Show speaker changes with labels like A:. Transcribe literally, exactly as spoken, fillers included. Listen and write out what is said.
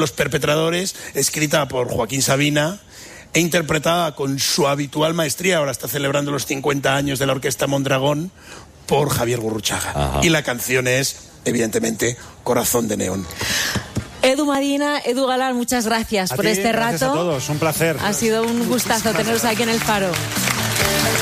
A: Los perpetradores, escrita por Joaquín Sabina e interpretada con su habitual maestría, ahora está celebrando los cincuenta años de la Orquesta Mondragón, por Javier Gurruchaga. Ajá. Y la canción es, evidentemente, Corazón de Neón.
B: Edu Madina, Edu Galán, muchas gracias
C: a
B: por
C: ti,
B: este
C: gracias
B: rato.
C: A todos, un placer.
B: Ha sido un gustazo teneros aquí en El Faro.